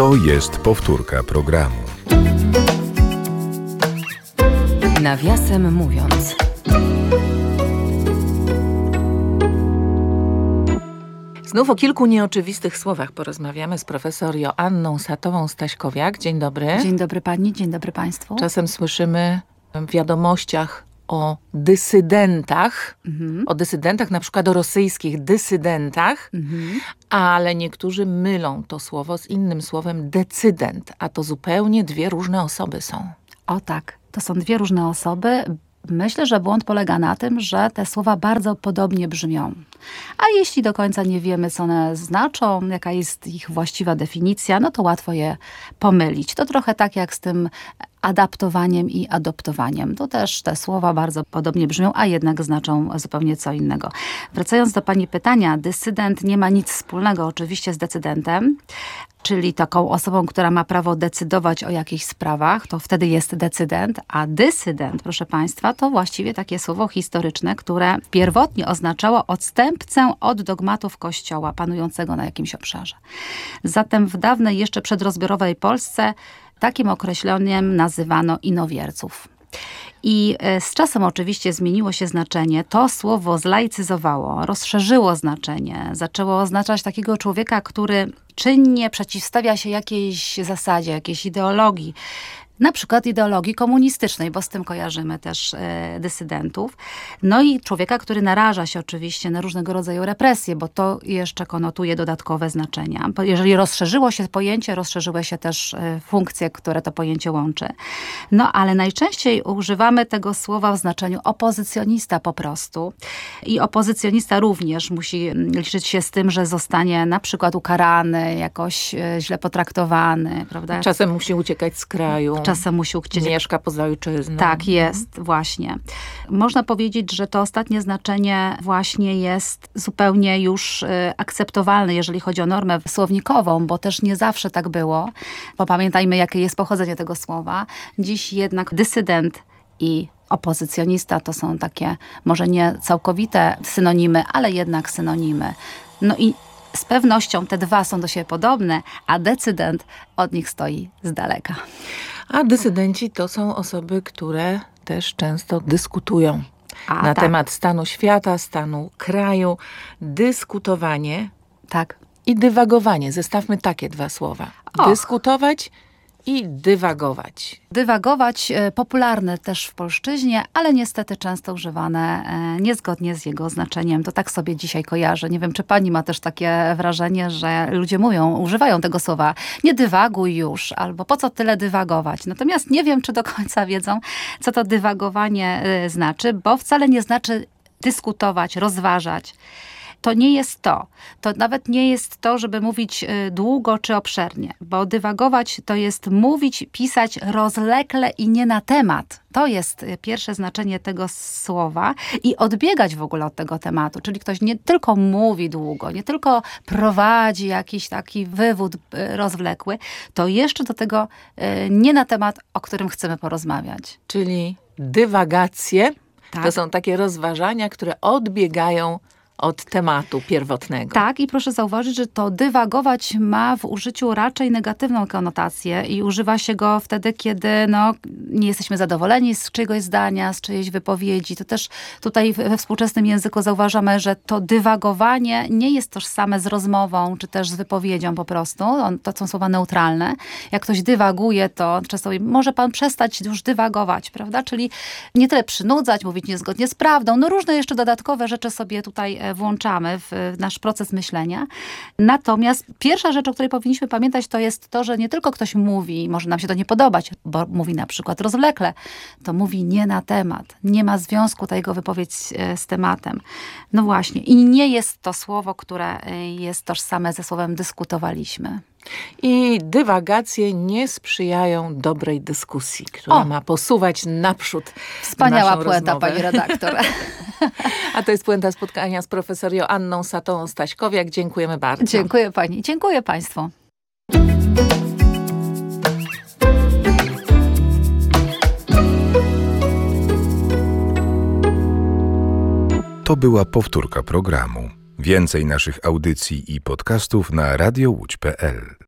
To jest powtórka programu. Nawiasem mówiąc. Znów o kilku nieoczywistych słowach porozmawiamy z profesor Joanną Satową-Staśkowiak. Dzień dobry. Dzień dobry pani, dzień dobry państwu. Czasem słyszymy w wiadomościach o dysydentach, o dysydentach, na przykład o rosyjskich dysydentach, ale niektórzy mylą to słowo z innym słowem decydent, a to zupełnie dwie różne osoby są. O tak, to są dwie różne osoby. Myślę, że błąd polega na tym, że te słowa bardzo podobnie brzmią. A jeśli do końca nie wiemy, co one znaczą, jaka jest ich właściwa definicja, no to łatwo je pomylić. To trochę tak jak z tym adaptowaniem i adoptowaniem. To też te słowa bardzo podobnie brzmią, a jednak znaczą zupełnie co innego. Wracając do pani pytania, dysydent nie ma nic wspólnego oczywiście z decydentem, czyli taką osobą, która ma prawo decydować o jakichś sprawach, to wtedy jest decydent, a dysydent, proszę państwa, to właściwie takie słowo historyczne, które pierwotnie oznaczało odstępcę od dogmatów Kościoła panującego na jakimś obszarze. Zatem w dawnej, jeszcze przedrozbiorowej Polsce takim określeniem nazywano inowierców. I z czasem oczywiście zmieniło się znaczenie. To słowo zlaicyzowało, rozszerzyło znaczenie. Zaczęło oznaczać takiego człowieka, który czynnie przeciwstawia się jakiejś zasadzie, jakiejś ideologii. Na przykład ideologii komunistycznej, bo z tym kojarzymy też dysydentów. No i człowieka, który naraża się oczywiście na różnego rodzaju represje, bo to jeszcze konotuje dodatkowe znaczenia. Jeżeli rozszerzyło się pojęcie, rozszerzyły się też funkcje, które to pojęcie łączy. No ale najczęściej używamy tego słowa w znaczeniu opozycjonista po prostu. I opozycjonista również musi liczyć się z tym, że zostanie na przykład ukarany, jakoś źle potraktowany, prawda? Czasem musi uciekać z kraju. Czasem musi uciec. Mieszka poza ojczyzną. Tak, jest, właśnie. Można powiedzieć, że to ostatnie znaczenie właśnie jest zupełnie już akceptowalne, jeżeli chodzi o normę słownikową, bo też nie zawsze tak było. Bo pamiętajmy, jakie jest pochodzenie tego słowa. Dziś jednak dysydent i opozycjonista to są takie, może nie całkowite synonimy, ale jednak synonimy. No i z pewnością te dwa są do siebie podobne, a decydent od nich stoi z daleka. A dysydenci to są osoby, które też często dyskutują na temat stanu świata, stanu kraju. Dyskutowanie i dywagowanie. Zestawmy takie dwa słowa. Dyskutować i dywagować. Dywagować popularne też w polszczyźnie, ale niestety często używane niezgodnie z jego znaczeniem. To tak sobie dzisiaj kojarzę. Nie wiem, czy pani ma też takie wrażenie, że ludzie używają tego słowa. Nie dywaguj już, albo po co tyle dywagować. Natomiast nie wiem, czy do końca wiedzą, co to dywagowanie znaczy, bo wcale nie znaczy dyskutować, rozważać. To nie jest to. To nawet nie jest to, żeby mówić długo czy obszernie, bo dywagować to jest mówić, pisać rozlekle i nie na temat. To jest pierwsze znaczenie tego słowa i odbiegać w ogóle od tego tematu. Czyli ktoś nie tylko mówi długo, nie tylko prowadzi jakiś taki wywód rozwlekły, to jeszcze do tego nie na temat, o którym chcemy porozmawiać. Czyli dywagacje to są takie rozważania, które odbiegają od tematu pierwotnego. Tak, i proszę zauważyć, że to dywagować ma w użyciu raczej negatywną konotację i używa się go wtedy, kiedy nie jesteśmy zadowoleni z czyjegoś zdania, z czyjejś wypowiedzi. To też tutaj we współczesnym języku zauważamy, że to dywagowanie nie jest tożsame z rozmową, czy też z wypowiedzią po prostu. To są słowa neutralne. Jak ktoś dywaguje, to często może pan przestać już dywagować, prawda? Czyli nie tyle przynudzać, mówić niezgodnie z prawdą. Różne jeszcze dodatkowe rzeczy sobie tutaj włączamy w nasz proces myślenia. Natomiast pierwsza rzecz, o której powinniśmy pamiętać, to jest to, że nie tylko ktoś mówi, może nam się to nie podobać, bo mówi na przykład rozwlekle, to mówi nie na temat. Nie ma związku ta jego wypowiedź z tematem. No właśnie. I nie jest to słowo, które jest tożsame ze słowem dyskutowaliśmy. I dywagacje nie sprzyjają dobrej dyskusji, która ma posuwać naprzód Wspaniała naszą puenta, rozmowę. pani redaktor. A to jest puenta spotkania z profesor Joanną Satową-Staśkowiak. Dziękujemy bardzo. Dziękuję pani. Dziękuję państwu. To była powtórka programu. Więcej naszych audycji i podcastów na radiołódź.pl.